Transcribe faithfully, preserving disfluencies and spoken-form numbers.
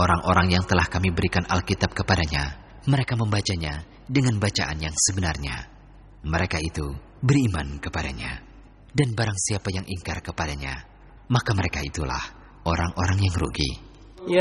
orang-orang yang telah kami berikan Alkitab kepadanya, mereka membacanya dengan bacaan yang sebenarnya. Mereka itu beriman kepadanya. Dan barang siapa yang ingkar kepadanya, maka mereka itulah orang-orang yang rugi.